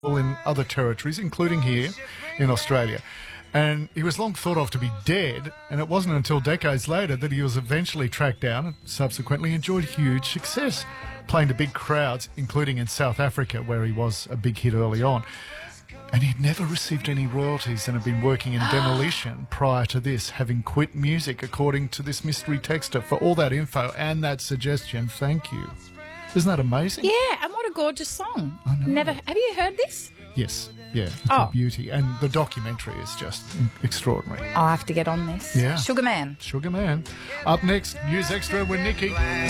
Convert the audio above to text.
in other territories, including here in Australia. And he was long thought of to be dead, and it wasn't until decades later that he was eventually tracked down and subsequently enjoyed huge success, playing to big crowds, including in South Africa, where he was a big hit early on. And he'd never received any royalties and had been working in demolition prior to this, having quit music, according to this mystery texter. For all that info and that suggestion, thank you. Isn't that amazing? Yeah, and what a gorgeous song. I know. Never. Have you heard this? Yes, yeah, it's a beauty. And the documentary is just extraordinary. I'll have to get on this. Yeah. Sugar Man. Sugar Man. Up next, News Extra with Nikki.